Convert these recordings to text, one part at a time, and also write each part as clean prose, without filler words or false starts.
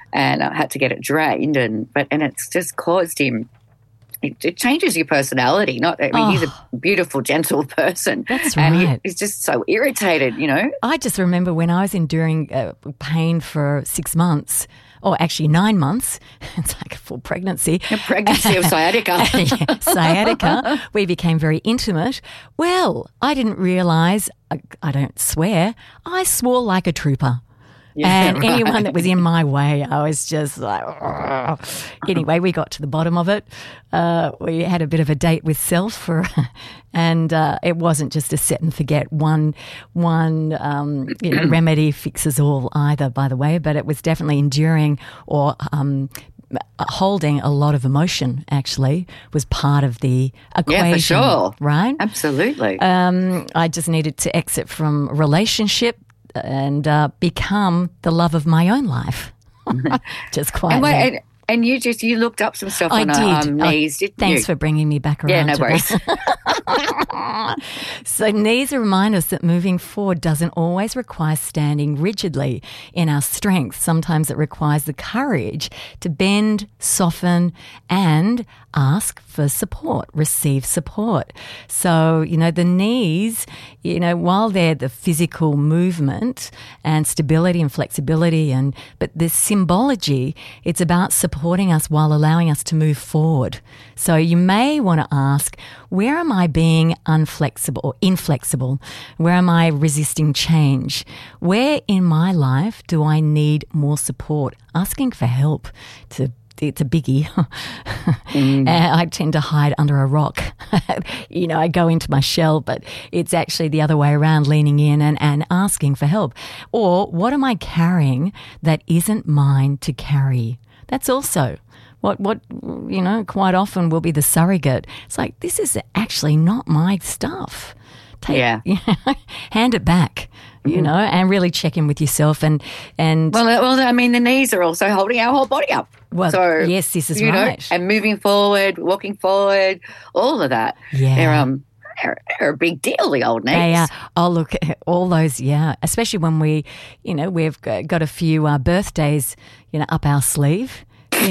and I had to get it drained, and it's just caused him. It changes your personality. He's a beautiful, gentle person. That's and right. he's just so irritated, I just remember when I was enduring pain for 6 months, or actually 9 months. It's like a full pregnancy. A pregnancy of sciatica. Sciatica. We became very intimate. Well, I didn't realise, I don't swear, I swore like a trooper. And anyone that was in my way, I was just like, ugh. Anyway, we got to the bottom of it. We had a bit of a date with self, and it wasn't just a set and forget. One remedy fixes all either, by the way, but it was definitely enduring or holding a lot of emotion. Actually, was part of the equation. Yeah, for sure. Right? Absolutely. I just needed to exit from relationship and become the love of my own life. Just quietly. And you looked up some stuff on knees, didn't you? Thanks for bringing me back around. Yeah, no worries. So knees remind us that moving forward doesn't always require standing rigidly in our strength. Sometimes it requires the courage to bend, soften, and ask for support, receive support. So, the knees, while they're the physical movement and stability and flexibility, but the symbology, it's about supporting us while allowing us to move forward. So you may want to ask, where am I being unflexible or inflexible? Where am I resisting change? Where in my life do I need more support? Asking for help it's a biggie. I tend to hide under a rock. I go into my shell, but it's actually the other way around, leaning in and asking for help. Or what am I carrying that isn't mine to carry? That's also what quite often will be the surrogate. It's like, this is actually not my stuff. Hand it back. And really check in with yourself and the knees are also holding our whole body up. Well, so, yes, this is right. And moving forward, walking forward, all of that. Yeah. They're a big deal, the old knees. They are. Oh, look, all those, especially when we've got a few birthdays, up our sleeve.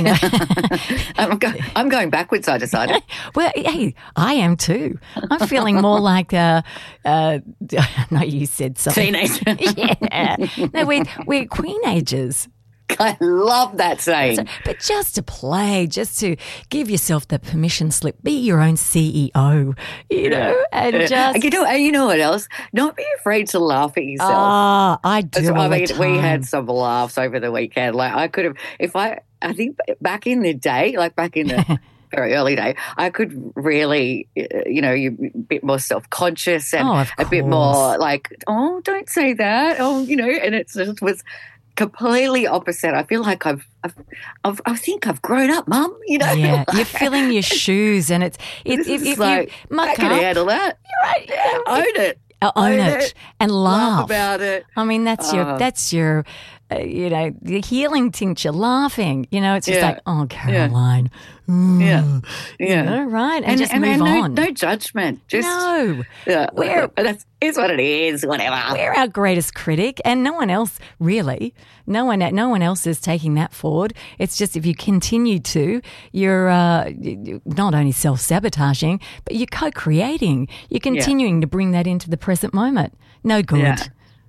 I'm going backwards side to side. Well, hey, I am too. I'm feeling more like no, you said something. Teenager. Yeah. No, we're queenagers. I love that saying. But just to play, just to give yourself the permission slip, be your own CEO, and just... You know what else? Not be afraid to laugh at yourself. I do all the time. We had some laughs over the weekend. Like I could have, I think back in the day, like back in the... very early day, I could really, you're a bit more self-conscious and a bit more like, oh, don't say that. Oh, and it just was completely opposite. I feel like I think I've grown up, Mum. Yeah, you're filling your shoes, and it's if like, you muck I can up, handle that. You're right. Yeah, own it. Own it and laugh about it. I mean, that's your the healing tincture, laughing. It's just like, oh, Caroline. Yeah. Right? And just move on. No judgment. Just, no. It's what it is, whatever. We're our greatest critic, and no one else, really. No one else is taking that forward. It's just if you continue to, you're not only self-sabotaging, but you're co-creating. You're continuing to bring that into the present moment. No good. Yeah.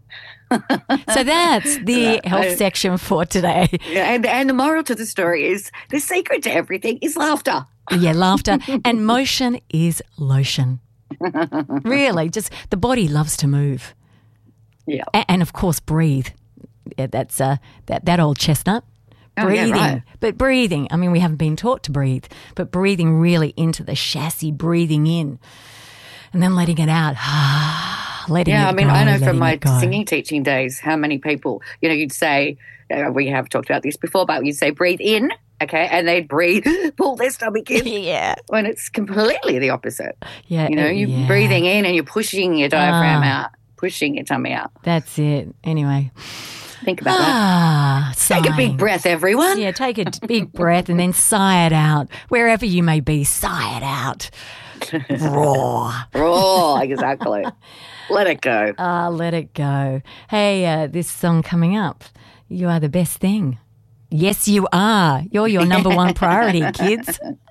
So that's the health section for today. Yeah, and the moral to the story is the secret to everything is laughter. Yeah, laughter. And motion is lotion. Really, just the body loves to move. Yeah. And of course, breathe. Yeah, that's that old chestnut. Breathing. Yeah, right. But breathing, I mean, we haven't been taught to breathe, but breathing really into the chassis, breathing in and then letting it out. I know from my singing teaching days how many people, you'd say, we have talked about this before, but you'd say breathe in, okay, and they'd breathe, pull their stomach in. Yeah. When it's completely the opposite. Yeah. You're breathing in and you're pushing your diaphragm out, pushing your tummy out. That's it. Anyway. Think about that. Sighing. Take a big breath, everyone. Yeah, take a big breath and then sigh it out. Wherever you may be, sigh it out. Roar, exactly. Let it go. Let it go. Hey, this song coming up, You Are the Best Thing. Yes, you are. You're your number one priority, kids.